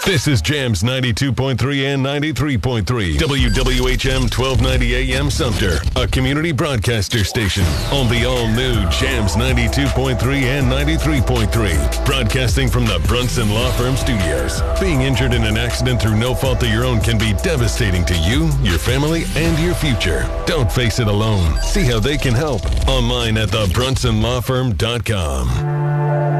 This is Jams 92.3 and 93.3. WWHM 1290 AM Sumter, a community broadcaster station on the all-new Jams 92.3 and 93.3. Broadcasting from the Brunson Law Firm Studios. Being injured in an accident through no fault of your own can be devastating to you, your family, and your future. Don't face it alone. See how they can help online at thebrunsonlawfirm.com.